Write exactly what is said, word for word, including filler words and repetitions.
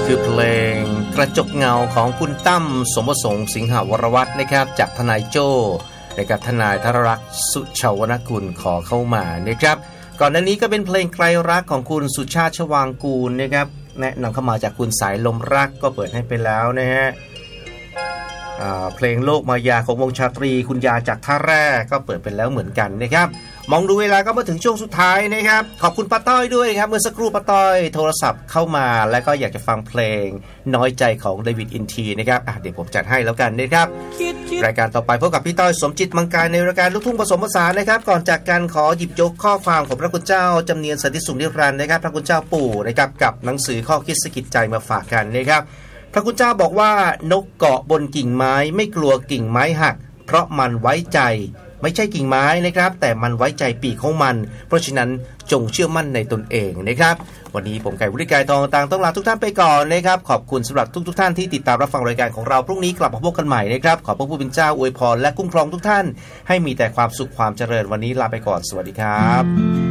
คือเพลงกระจกเงาของคุณตั้มสมประสงค์สิงหวรวัฒน์นะครับจากทนายโจ้นะครับทนายธนรักษ์สุชาวรกุลขอเข้ามานะครับก่อนหน้านี้ก็เป็นเพลงไกลรักของคุณสุชาติชวางกูลนะครับแนะนำเข้ามาจากคุณสายลมรักก็เปิดให้ไปแล้วนะฮะเพลงโลกมายาของวงชาตรีคุณยาจากท่าแร่ก็เปิดไปแล้วเหมือนกันนะครับมองดูเวลาก็มาถึงช่วงสุดท้ายนะครับขอบคุณป้าต้อยด้วยครับเมื่อสักครู่ป้าต้อยโทรศัพท์เข้ามาแล้วก็อยากจะฟังเพลงน้อยใจของเดวิดอินทีนะครับเดี๋ยวผมจัดให้แล้วกันนะครับรายการต่อไปพบกับพี่ต้อยสมจิตมังกรในรายการลูกทุ่งผสมผสานนะครับก่อนจากกันขอหยิบยกข้อความของพระคุณเจ้าจำเนียนสันติสุขนิรันดร์นะครับพระคุณเจ้าปู่นะครับกับหนังสือข้อคิดสะกิดใจมาฝากกันนะครับพระคุณเจ้าบอกว่านกเกาะบนกิ่งไม้ไม่กลัวกิ่งไม้หักเพราะมันไว้ใจไม่ใช่กิ่งไม้นะครับแต่มันไว้ใจปีกของมันเพราะฉะนั้นจงเชื่อมั่นในตนเองนะครับวันนี้ผมไก่วุฒิไกรทองต่างต้องลาทุกท่านไปก่อนนะครับขอบคุณสำหรับทุกๆท่านที่ติดตามรับฟังรายการของเราพรุ่งนี้กลับมาพบกันใหม่นะครับขอพระผู้เป็นเจ้าอวยพรและคุ้มครองทุกท่านให้มีแต่ความสุขความเจริญวันนี้ลาไปก่อนสวัสดีครับ